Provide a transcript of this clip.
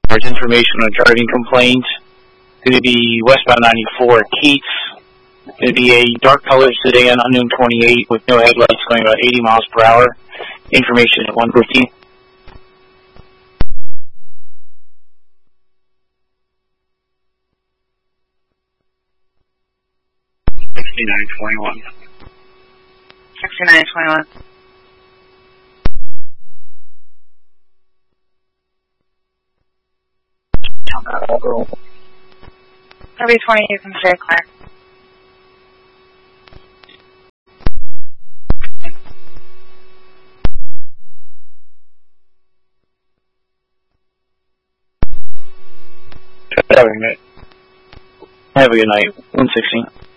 There's information on a driving complaint. Going to be westbound 94 Keats. Going to be a dark colored sedan, unknown 28, with no headlights, going about 80 miles per hour. Information at 115. 6921. 6921. Every 20, you can stay clear. Have a good night. 116.